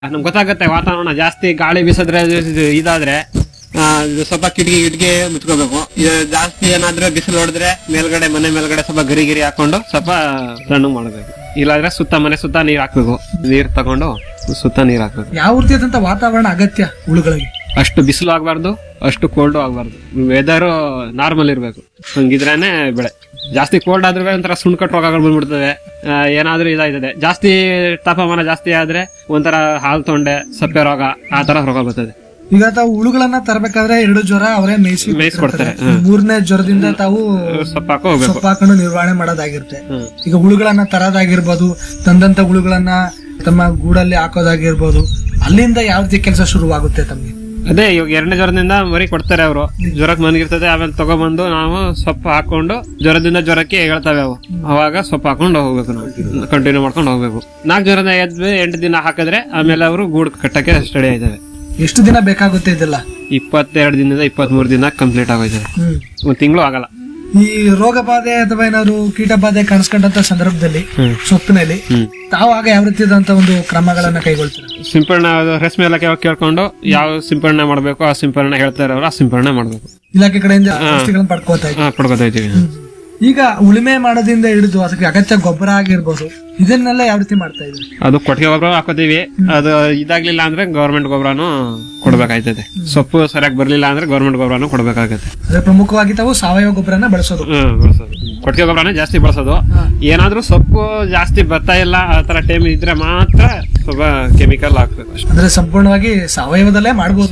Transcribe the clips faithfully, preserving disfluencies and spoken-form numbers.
ನಮ್ಗೆ ಗೊತ್ತಾಗುತ್ತೆ ವಾತಾವರಣ ಜಾಸ್ತಿ ಗಾಳಿ ಬೀಸಿದ್ರೆ ಇದು ಇದಾದ್ರೆ ಆ, ಇದು ಸ್ವಲ್ಪ ಕಿಟಕಿ ಕಿಟಕಿ ಮುಚ್ಕೋಬೇಕು. ಇದು ಜಾಸ್ತಿ ಏನಾದ್ರೆ ಬಿಸಿಲು ಹೊಡೆದ್ರೆ ಮೇಲ್ಗಡೆ ಮನೆ ಮೇಲ್ಗಡೆ ಸ್ವಲ್ಪ ಗರಿ ಗಿರಿ ಹಾಕೊಂಡು ಸ್ವಲ್ಪ ಸಣ್ಣ ಮಾಡ್ಬೇಕು. ಇಲ್ಲಾಂದ್ರೆ ಸುತ್ತ ಮನೆ ಸುತ್ತ ನೀರ್ ಹಾಕ್ಬೇಕು. ನೀರ್ ತಗೊಂಡು ಸುತ್ತ ನೀರ್ ಹಾಕ್ಬೇಕು. ಯಾವ ರೀತಿಯಾದಂತ ವಾತಾವರಣ ಅಗತ್ಯ ಹುಳುಗಳಿಗೆ? ಅಷ್ಟು ಬಿಸಿಲು ಆಗ್ಬಾರ್ದು, ಅಷ್ಟು ಕೋಲ್ಡ್ ಆಗ್ಬಾರ್ದು. ವೆದರ್ ನಾರ್ಮಲ್ ಇರ್ಬೇಕು. ಹಂಗಿದ್ರೇನೆ ಬೆಳೆ. ಜಾಸ್ತಿ ಕೋಲ್ಡ್ ಆದ್ರೆ ಒಂಥರ ಸುಣ್ಕಟ್ಟು ರೋಗಗಳು ಬಂದ್ಬಿಡ್ತದೆ. ಆ, ಏನಾದ್ರೂ ಇದಾಯ್ತದೆ. ಜಾಸ್ತಿ ತಾಪಮಾನ ಜಾಸ್ತಿ ಆದ್ರೆ ಒಂಥರ ಹಾಲ್ ತೊಂಡೆ, ಸಪ್ಪೆ ರೋಗ, ಆ ತರ ರೋಗ ಬರ್ತದೆ. ಈಗ ತಾವು ಹುಳುಗಳನ್ನ ತರಬೇಕಾದ್ರೆ ಎರಡು ಜ್ವರ ಅವರೇ ಮೇಯಿಸಿ ಮೇಯಿಸ್ಕೊಡ್ತಾರೆ. ಮೂರನೇ ಜ್ವರದಿಂದ ತಾವು ಸೊಪ್ಪು ಹಾಕೋ ಹೋಗ್ಬೇಕು. ಸೊಪ್ಪು ಹಾಕೊಂಡು ನಿರ್ವಹಣೆ ಮಾಡೋದಾಗಿರುತ್ತೆ. ಹ್ಮ್. ಈಗ ಹುಳುಗಳನ್ನ ತರೋದಾಗಿರ್ಬೋದು, ತಂದಂತ ಹುಳುಗಳನ್ನ ತಮ್ಮ ಗೂಡಲ್ಲಿ ಹಾಕೋದಾಗಿರ್ಬೋದು, ಅಲ್ಲಿಂದ ಯಾವ ರೀತಿ ಕೆಲಸ ಶುರುವಾಗುತ್ತೆ ತಮ್ಗೆ? ಅದೇ ಇವಾಗ ಎರಡನೇ ಜ್ವರದಿಂದ ಮರಿ ಕೊಡ್ತಾರೆ ಅವರು. ಜ್ವರಕ್ಕೆ ಮನಗಿರ್ತದೆ, ಆಮೇಲೆ ತಗೊಬಂದು ನಾವು ಸೊಪ್ಪು ಹಾಕೊಂಡು ಜ್ವರದಿಂದ ಜ್ವರಕ್ಕೆ ಹೇಳ್ತವೆ ಅವು. ಅವಾಗ ಸೊಪ್ಪು ಹಾಕೊಂಡು ಹೋಗ್ಬೇಕು, ನಾವು ಕಂಟಿನ್ಯೂ ಮಾಡ್ಕೊಂಡು ಹೋಗ್ಬೇಕು. ನಾಲ್ಕು ಜ್ವರದ ಎದ್ದು ಎಂಟು ದಿನ ಹಾಕಿದ್ರೆ ಆಮೇಲೆ ಅವರು ಗೂಡು ಕಟ್ಟಕ್ಕೆ ಸ್ಟಡಿ ಆಯ್ತವೆ. ಎಷ್ಟು ದಿನ ಬೇಕಾಗುತ್ತೆ ಇದೆಲ್ಲ? ಇಪ್ಪತ್ತೆರಡು ದಿನದಿಂದ ಇಪ್ಪತ್ತ್ ಮೂರು ದಿನ ಕಂಪ್ಲೀಟ್ ಆಗೋಯ್ತದೆ. ಹ್ಮ್. ಒಂದ್ ತಿಂಗಳು ಆಗಲ್ಲ. ಈ ರೋಗ ಬಾಧೆ ಅಥವಾ ಏನಾದ್ರು ಕೀಟ ಬಾಧೆ ಕಾಣಿಸ್ಕೊಂಡಂತ ಸಂದರ್ಭದಲ್ಲಿ ಹ್ಮ್. ಸೊಪ್ಪಿನಲ್ಲಿ ಹ್ಮ್. ತಾವು ಆಗ ಯಾವ ರೀತಿಯಾದಂತ ಒಂದು ಕ್ರಮಗಳನ್ನ ಕೈಗೊಳ್ತೀರಾ? ಸಿಂಪರಣೆ ರೇಷ್ಮೆ ಇಲಾಖೆ ಕೇಳ್ಕೊಂಡು ಯಾವ ಸಿಂಪರಣೆ ಮಾಡ್ಬೇಕು ಆ ಸಿಂಪರಣೆ ಹೇಳ್ತಾರೆ ಅವರು, ಆ ಸಿಂಪರಣೆ ಮಾಡ್ಬೇಕು. ಇಲಾಖೆ ಕಡೆಯಿಂದ ಔಷಧಿಗಳನ್ನ ಪಡ್ಕೋತಾ ಇದ್ದೀವಿ. ಹಾ, ಪಡ್ಕೊತಾ ಇದೀವಿ. ಈಗ ಉಳುಮೆ ಮಾಡೋದ್ರಿಂದ ಹಿಡಿದು ಅದಕ್ಕೆ ಅಗತ್ಯ ಗೊಬ್ಬರ ಆಗಿರ್ಬೋದು, ಇದನ್ನೆಲ್ಲ ಯಾವ ರೀತಿ ಮಾಡ್ತಾ ಇದ್ದೀವಿ? ಅದು ಕೊಟ್ಟಿಗೆ ಗೊಬ್ಬರ ಹಾಕೋತೀವಿ. ಅದು ಇದಾಗ್ಲಿಲ್ಲ ಅಂದ್ರೆ ಗವರ್ಮೆಂಟ್ ಗೊಬ್ಬರನು ಕೊಡ್ಬೇಕಾಯ್ತದೆ. ಸೊಪ್ಪು ಸರಿಯಾಗಿ ಬರ್ಲಿಲ್ಲ ಅಂದ್ರೆ ಗವರ್ಮೆಂಟ್ ಗೊಬ್ಬರನು ಕೊಡ್ಬೇಕಾಗತ್ತೆ. ಅದೇ ಪ್ರಮುಖವಾಗಿ ತಾವು ಸಾವಯವ ಗೊಬ್ಬರನ ಬಳಸೋದು. ಹ್ಮ್, ಬಳಸೋದು. ಕೊಟ್ಟಿಗೆ ಗೊಬ್ಬರನೇ ಜಾಸ್ತಿ ಬಳಸೋದು. ಏನಾದ್ರೂ ಸೊಪ್ಪು ಜಾಸ್ತಿ ಬರ್ತಾ ಇಲ್ಲ ಆ ತರ ಟೈಮ್ ಇದ್ರೆ ಮಾತ್ರ ಸ್ವಲ್ಪ ಕೆಮಿಕಲ್ ಹಾಕ್ಬೇಕು ಅಷ್ಟೇ. ಅಂದ್ರೆ ಸಂಪೂರ್ಣವಾಗಿ ಸಾವಯವದಲ್ಲೇ ಮಾಡ್ಬೋದು.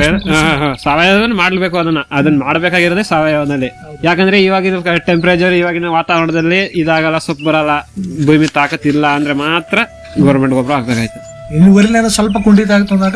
ಸಾವಯವ ಸಾವಯವದನ್ನ ಮಾಡ್ಬೇಕು. ಅದನ್ನ ಅದನ್ನ ಮಾಡ್ಬೇಕಾಗಿರೋದೇ ಸಾವಯವದಲ್ಲಿ. ಯಾಕಂದ್ರೆ ಇವಾಗಿನ ಟೆಂಪರೇಚರ್, ಇವಾಗಿನ ವಾತಾವರಣದಲ್ಲಿ ಇದಾಗಲ್ಲ, ಸೊಪ್ಪು ಬರಲ್ಲ, ಭೂಮಿ ತಾಕತ್ತಿಲ್ಲ ಅಂದ್ರೆ ಮಾತ್ರ ಗೌರ್ಮೆಂಟ್ ಗೊಬ್ಬರ ಹಾಕ್ಬೇಕಾಯ್ತು. ಇಳುವರಿನ ಸ್ವಲ್ಪ ಕುಂಠಿತ ಆಗ್ತದಾಗ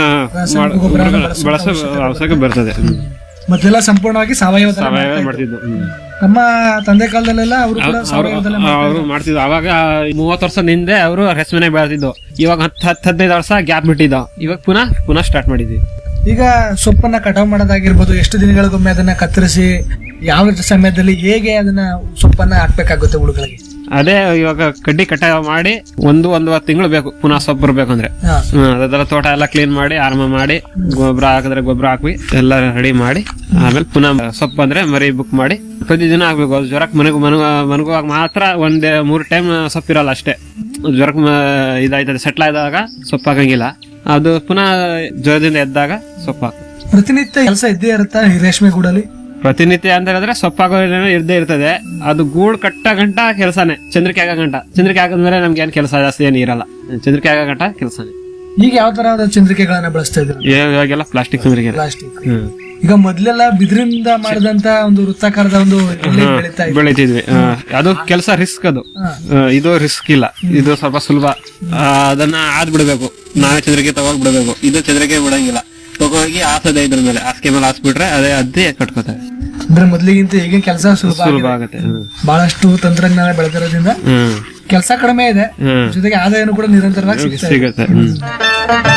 ಬಳಸೋ ಅವಶ್ಯಕ ಬರ್ತದೆ. ಮೊದಲೆಲ್ಲ ಸಂಪೂರ್ಣವಾಗಿ ಸಾವಯವ ಸಾವಯವ ಮಾಡ್ತಿದ್ದು. ನಮ್ಮ ತಂದೆ ಕಾಲದಲ್ಲೆಲ್ಲ ಅವರು ಕೂಡ ಸಾವಯವದಲ್ಲೇ ಅವರು ಮಾಡ್ತಿದ್ರು. ಅವಾಗ ಮೂವತ್ತು ವರ್ಷದ ಹಿಂದೆ ಅವರು ರೇಷ್ಮೆನೆ ಬೆಳೆದಿದ್ದು. ಇವಾಗ ಹತ್ತು ಹತ್ತು ಹದಿನೈದು ವರ್ಷ ಗ್ಯಾಪ್ ಬಿಟ್ಟಿದ್ದು. ಇವಾಗ ಪುನಃ ಪುನಃ ಸ್ಟಾರ್ಟ್ ಮಾಡಿದ್ವಿ. ಈಗ ಸೊಪ್ಪನ್ನ ಕಟಾವ್ ಮಾಡೋದಾಗಿರ್ಬೋದು, ಎಷ್ಟು ದಿನಗಳಿಗೊಮ್ಮೆ ಅದನ್ನ ಕತ್ತರಿಸಿ ಯಾವ ಸಮಯದಲ್ಲಿ ಹೇಗೆ ಅದನ್ನ ಸೊಪ್ಪನ್ನ ಹಾಕ್ಬೇಕಾಗುತ್ತೆ ಹುಳುಗಳಿಗೆ? ಅದೇ ಇವಾಗ ಕಡ್ಡಿ ಕಟಾವ್ ಮಾಡಿ ಒಂದು ಒಂದೂವರೆ ತಿಂಗಳು ಬೇಕು ಪುನಃ ಸೊಪ್ಪು ಬರ್ಬೇಕಂದ್ರೆ. ಹಾ. ಅದೆಲ್ಲ ತೋಟ ಎಲ್ಲ ಕ್ಲೀನ್ ಮಾಡಿ ಆರಾಮ ಮಾಡಿ ಗೊಬ್ಬರ ಹಾಕಿದ್ರೆ ಗೊಬ್ಬರ ಹಾಕಿ ಎಲ್ಲ ರೆಡಿ ಮಾಡಿ ಆಮೇಲೆ ಪುನಃ ಸೊಪ್ಪು ಅಂದ್ರೆ ಮರಿ ಬುಕ್ ಮಾಡಿ ಪ್ರತಿದಿನ ಹಾಕ್ಬೇಕು. ಅದು ಜ್ವರಕ್ಕೆ ಮನೆಗೂ ಮನಗ ಮನಗುವಾಗ ಮಾತ್ರ ಒಂದ್ ಮೂರು ಟೈಮ್ ಸೊಪ್ಪಿರಲ್ಲ ಅಷ್ಟೇ. ಜ್ವರಕ್ಕೆ ಇದಾಯ್ತದೆ, ಸೆಟ್ಲ್ ಆದಾಗ ಸೊಪ್ಪು ಹಾಕಂಗಿಲ್ಲ. ಅದು ಪುನಃ ಜ್ವರದಿಂದ ಎದ್ದಾಗ ಸೊಪ್ಪು ಹಾಕ. ಪ್ರತಿನಿತ್ಯ ಕೆಲಸ ಇದ್ದೇ ಇರುತ್ತಾ ಈ ರೇಷ್ಮೆ ಗೂಡಲ್ಲಿ? ಪ್ರತಿನಿತ್ಯ ಅಂತ ಹೇಳಿದ್ರೆ ಸೊಪ್ಪಾಗೋ ಇರ್ದೇ ಇರ್ತದೆ. ಅದು ಗೂಡು ಕಟ್ಟ ಗಂಟ ಕೆಲಸನೇ. ಚಂದ್ರಿಕೆ ಆಗ ಗಂಟ ಚಂದ್ರಿಕೆ ಆಗದ್ಮೇಲೆ ನಮ್ಗೆ ಏನ್ ಕೆಲಸ ಜಾಸ್ತಿ ಏನ್ ಇರಲ್ಲ. ಚಂದ್ರಿಕೆ ಆಗ ಗಂಟ ಕೆಲಸನೇ. ಈಗ ಯಾವ ತರಹದ ಚಂದ್ರಿಕೆಗಳನ್ನ ಬಳಸ್ತಾ ಇದ್ರು? ಇವಾಗೆಲ್ಲ ಪ್ಲಾಸ್ಟಿಕ್ ಚಂದ್ರಿಕೆ. ಪ್ಲಾಸ್ಟಿಕ್. ಈಗ ಮೊದ್ಲೆಲ್ಲ ಬಿದಿರಿಂದ ಮಾಡಿದಂತ ಒಂದು ವೃತ್ತಾಕಾರದ ಒಂದು ಎಲೆ ಬೆಳೀತಾ ಇತ್ತು. ಬೆಳಿತಿದ್ವಿ. ಅದು ಕೆಲಸ ರಿಸ್ಕ್. ಅದು ಇದು ರಿಸ್ಕ್ ಇಲ್ಲ, ಇದು ಸ್ವಲ್ಪ ಸುಲಭ. ಅದನ್ನ ಆದ್ ಬಿಡ್ಬೇಕು, ನಾವೇ ಚಂದ್ರಿಕೆ ತಗೋಗ್ ಬಿಡ್ಬೇಕು. ಇದು ಚಂದ್ರಿಕೆ ಬಿಡಂಗಿಲ್ಲ, ತಗೋಗಿ ಹಾಸದೆ ಇದ್ರ ಮೇಲೆ ಹಾಸಿಗೆ ಮೇಲೆ ಹಾಸ್ಬಿಟ್ರೆ ಅದೇ ಅದ್ದೇ ಕಟ್ಕೋತಾರೆ. ಅಂದ್ರೆ ಮೊದ್ಲಿಗಿಂತ ಈಗ ಕೆಲಸ ಸುಲಭ ಸುಲಭ ಆಗುತ್ತೆ. ಬಹಳಷ್ಟು ತಂತ್ರಜ್ಞಾನ ಬೆಳೆದಿರೋದ್ರಿಂದ ಕೆಲಸ ಕಡಿಮೆ ಇದೆ, ಜೊತೆಗೆ ಆದಾಯನೂ ಕೂಡ ನಿರಂತರವಾಗಿ ಸಿಗುತ್ತೆ.